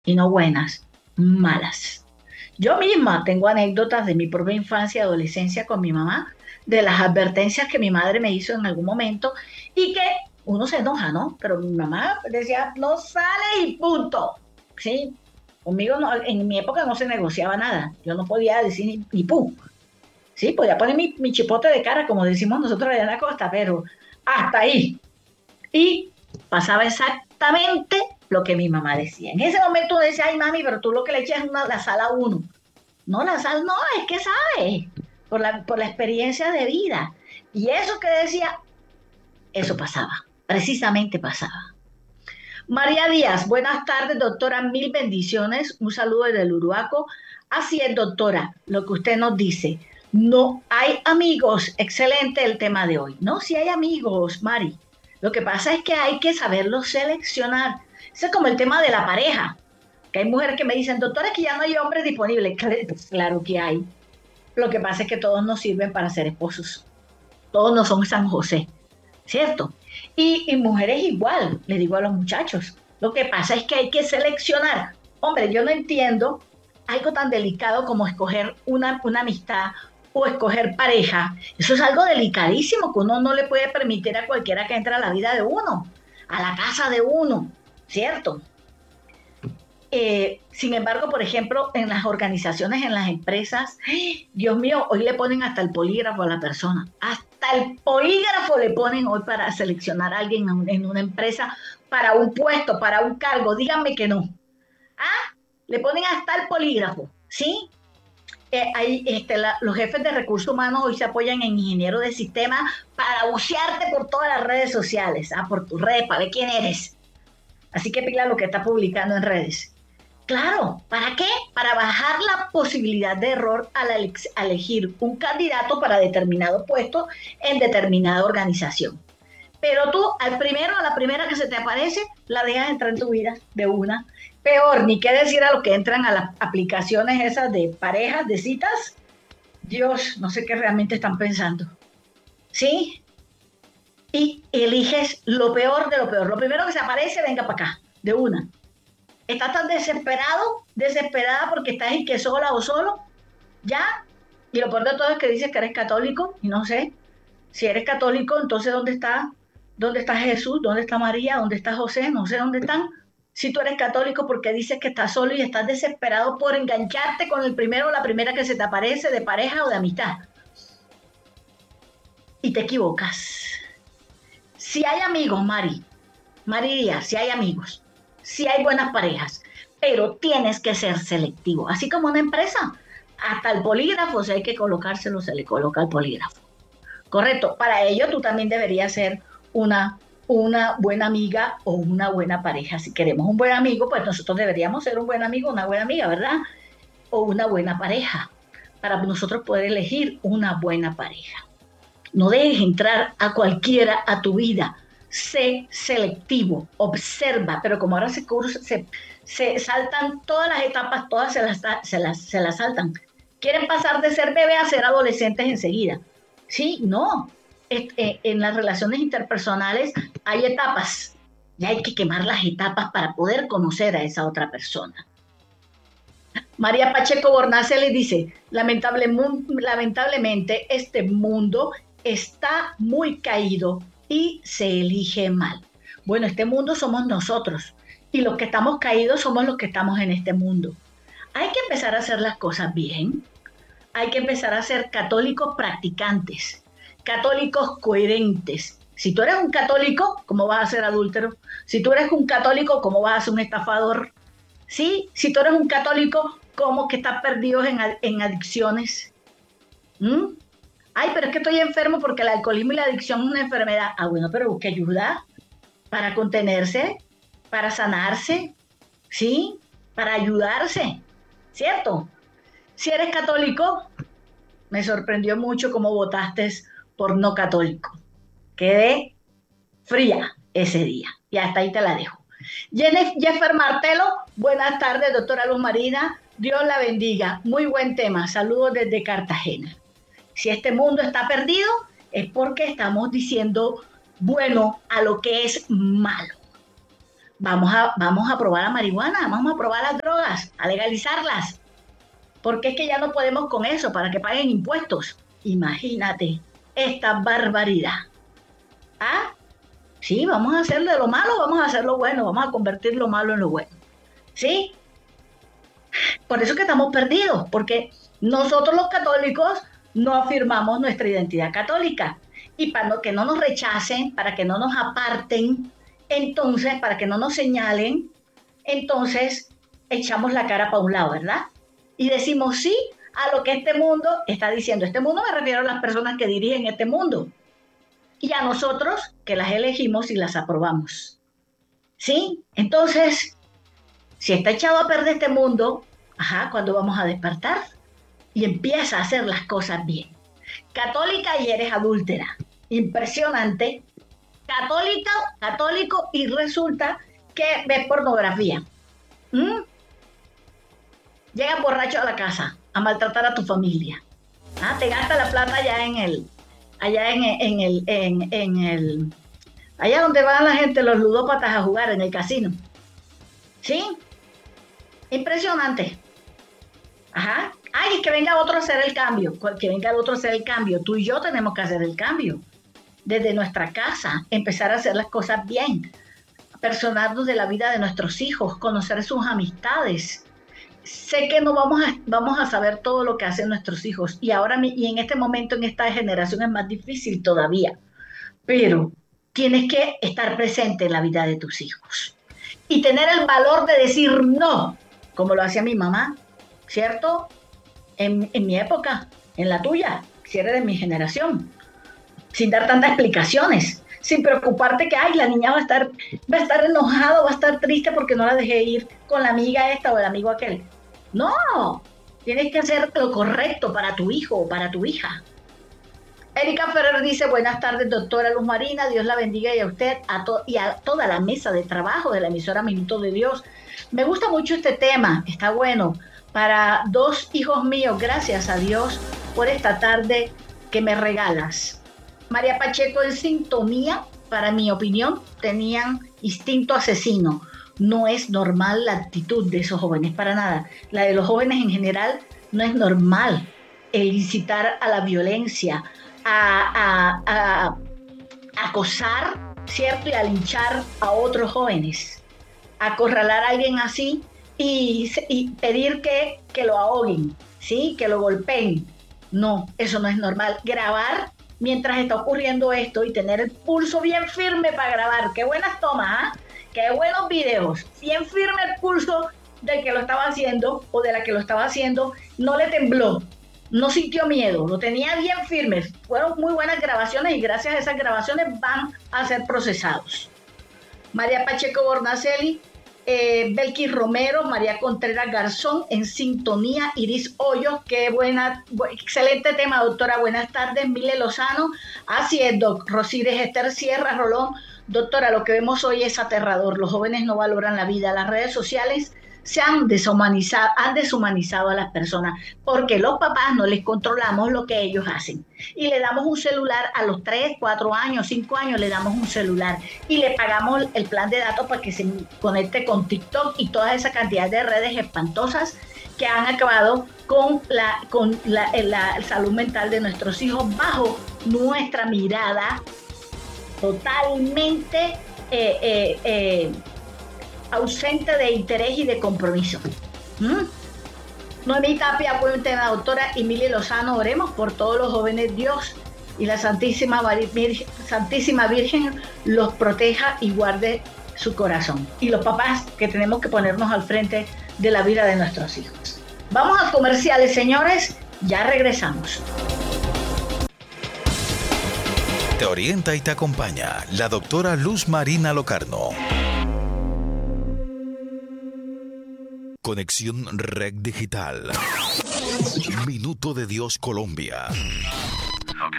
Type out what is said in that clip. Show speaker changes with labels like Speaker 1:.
Speaker 1: y no buenas, malas. Yo misma tengo anécdotas de mi propia infancia y adolescencia con mi mamá, de las advertencias que mi madre me hizo en algún momento y que uno se enoja, ¿no? Pero mi mamá decía, no sale y punto. ¿Sí? Conmigo no, en mi época no se negociaba nada. Yo no podía decir ni pu. Sí, podía poner mi chipote de cara, como decimos nosotros allá en la costa, pero hasta ahí. Y pasaba exactamente lo que mi mamá decía. En ese momento uno decía, ay mami, pero tú lo que le echas es la sal a uno. No, la sal no, es que sabe, por la experiencia de vida. Y eso que decía, eso pasaba, precisamente pasaba. María Díaz, buenas tardes, doctora, mil bendiciones, un saludo desde el Uruaco. Así es, doctora, lo que usted nos dice. No hay amigos, excelente el tema de hoy. No, sí hay amigos, Mari. Lo que pasa es que hay que saberlos seleccionar. Eso es como el tema de la pareja, que hay mujeres que me dicen, doctora, es que ya no hay hombres disponibles. Pues claro que hay. Lo que pasa es que todos no sirven para ser esposos. Todos no son San José. ¿Cierto? Y mujeres igual, le digo a los muchachos. Lo que pasa es que hay que seleccionar. Hombre, yo no entiendo algo tan delicado como escoger una amistad o escoger pareja. Eso es algo delicadísimo que uno no le puede permitir a cualquiera que entre a la vida de uno, a la casa de uno, ¿cierto? Sin embargo, por ejemplo, en las organizaciones, en las empresas, Dios mío, hoy le ponen hasta el polígrafo a la persona. Hasta el polígrafo le ponen hoy para seleccionar a alguien en una empresa para un puesto, para un cargo. Díganme que no. Ah, le ponen hasta el polígrafo, ¿sí? Los jefes de recursos humanos hoy se apoyan en ingenieros de sistemas para bucearte por todas las redes sociales, por tus redes, para ver quién eres. Así que pila lo que está publicando en redes. Claro, ¿para qué? Para bajar la posibilidad de error al elegir un candidato para determinado puesto en determinada organización. Pero tú, al primero, a la primera que se te aparece, la dejas entrar en tu vida de una. Peor, ni qué decir a los que entran a las aplicaciones esas de parejas, de citas. Dios, no sé qué realmente están pensando. ¿Sí? Y eliges lo peor de lo peor. Lo primero que se aparece, venga para acá, de una. Estás tan desesperado, desesperada porque estás y que sola o solo, ya. Y lo peor de todo es que dices que eres católico y no sé. Si eres católico, entonces ¿dónde está Jesús? ¿Dónde está María? ¿Dónde está José? No sé dónde están. Si tú eres católico, porque dices que estás solo y estás desesperado por engancharte con el primero o la primera que se te aparece de pareja o de amistad. Y te equivocas. Si hay amigos, Mari Díaz, si hay amigos, si hay buenas parejas, pero tienes que ser selectivo, así como una empresa. Hasta el polígrafo, si hay que colocárselo, se le coloca el polígrafo. Correcto. Para ello, tú también deberías ser una, una buena amiga o una buena pareja. Si queremos un buen amigo, pues nosotros deberíamos ser un buen amigo, una buena amiga, ¿verdad? O una buena pareja, para nosotros poder elegir una buena pareja. No dejes entrar a cualquiera a tu vida. Sé selectivo, observa, pero como ahora se saltan todas las etapas, todas se las saltan. Quieren pasar de ser bebé a ser adolescentes enseguida. Sí, no. En las relaciones interpersonales hay etapas y hay que quemar las etapas para poder conocer a esa otra persona. María Pacheco Bornace le dice, lamentablemente este mundo está muy caído y se elige mal. Bueno, este mundo somos nosotros y los que estamos caídos somos los que estamos en este mundo. Hay que empezar a hacer las cosas bien, hay que empezar a ser católicos practicantes, católicos coherentes. Si tú eres un católico, ¿cómo vas a ser adúltero? Si tú eres un católico, ¿cómo vas a ser un estafador? ¿Sí? Si tú eres un católico, ¿cómo que estás perdido en adicciones? ¿Mm? Ay, pero es que estoy enfermo porque el alcoholismo y la adicción es una enfermedad. Ah, bueno, pero busque ayuda para contenerse, para sanarse, ¿sí? Para ayudarse, ¿cierto? Si eres católico, me sorprendió mucho cómo votaste por no católico. Quedé fría ese día. Y hasta ahí te la dejo. Jeffer Martelo, buenas tardes, doctora Luz Marina. Dios la bendiga. Muy buen tema. Saludos desde Cartagena. Si este mundo está perdido, es porque estamos diciendo bueno a lo que es malo. vamos a probar la marihuana, vamos a probar las drogas, a legalizarlas, porque es que ya no podemos con eso, para que paguen impuestos. Imagínate esta barbaridad. ¿Ah? Sí, vamos a hacer de lo malo, vamos a hacer lo bueno, vamos a convertir lo malo en lo bueno. ¿Sí? Por eso que estamos perdidos, porque nosotros los católicos no afirmamos nuestra identidad católica. Y para que no nos rechacen, para que no nos aparten, entonces, para que no nos señalen, entonces echamos la cara para un lado, ¿verdad? Y decimos sí a lo que este mundo está diciendo. Este mundo me refiero a las personas que dirigen este mundo y a nosotros que las elegimos y las aprobamos. ¿Sí? Entonces, si está echado a perder este mundo, ajá, ¿cuándo vamos a despertar? Y empieza a hacer las cosas bien. Católica y eres adúltera. Impresionante. Católica, católico y resulta que ves pornografía. ¿Mm? Llegas borracho a la casa a maltratar a tu familia. ¿Ah? Te gasta la plata allá donde van la gente, los ludópatas a jugar en el casino. ¿Sí? Impresionante. Ajá. Ay, que venga otro a hacer el cambio, que venga el otro a hacer el cambio. Tú y yo tenemos que hacer el cambio. Desde nuestra casa, empezar a hacer las cosas bien, personarnos de la vida de nuestros hijos, conocer sus amistades. Sé que no vamos a saber todo lo que hacen nuestros hijos y en este momento, en esta generación es más difícil todavía, pero tienes que estar presente en la vida de tus hijos y tener el valor de decir no, como lo hacía mi mamá, ¿cierto? En mi época, en la tuya, si eres de mi generación, sin dar tantas explicaciones, sin preocuparte que, ay, la niña va a estar enojado, va a estar triste porque no la dejé ir con la amiga esta o el amigo aquel. No, tienes que hacer lo correcto para tu hijo o para tu hija. Erika Ferrer dice, buenas tardes, doctora Luz Marina, Dios la bendiga y a usted y a toda la mesa de trabajo de la emisora Minuto de Dios. Me gusta mucho este tema, está bueno. Para dos hijos míos, gracias a Dios por esta tarde que me regalas. María Pacheco en sintonía, para mi opinión, tenían instinto asesino. No es normal la actitud de esos jóvenes, para nada. La de los jóvenes en general no es normal. El incitar a la violencia, a acosar, ¿cierto? Y a linchar a otros jóvenes. Acorralar a alguien así y pedir que lo ahoguen, ¿sí? Que lo golpeen. No, eso no es normal. Grabar mientras está ocurriendo esto y tener el pulso bien firme para grabar. Qué buenas tomas, ¿eh? Qué buenos videos. Bien firme el pulso del que lo estaba haciendo o de la que lo estaba haciendo. No le tembló, no sintió miedo, lo tenía bien firme. Fueron muy buenas grabaciones y gracias a esas grabaciones van a ser procesados. María Pacheco Bornacelli, Belkis Romero, María Contreras Garzón, en sintonía, Iris Hoyos, qué buena, excelente tema, doctora, buenas tardes, Mile Lozano, así es, doc, Rosires Esther Sierra Rolón, doctora, lo que vemos hoy es aterrador, los jóvenes no valoran la vida, las redes sociales han deshumanizado a las personas, porque los papás no les controlamos lo que ellos hacen. Y le damos un celular a los 3, 4 años, 5 años, le damos un celular y le pagamos el plan de datos para que se conecte con TikTok y toda esa cantidad de redes espantosas que han acabado con la salud mental de nuestros hijos bajo nuestra mirada totalmente ausente de interés y de compromiso. Noemí Tapia Puente, la doctora Emilia Lozano, oremos por todos los jóvenes. Dios y la Santísima Virgen los proteja y guarde su corazón. Y los papás que tenemos que ponernos al frente de la vida de nuestros hijos. Vamos a comerciales, señores, ya regresamos.
Speaker 2: Te orienta y te acompaña la doctora Luz Marina Locarno. Conexión Red Digital. Minuto de Dios Colombia.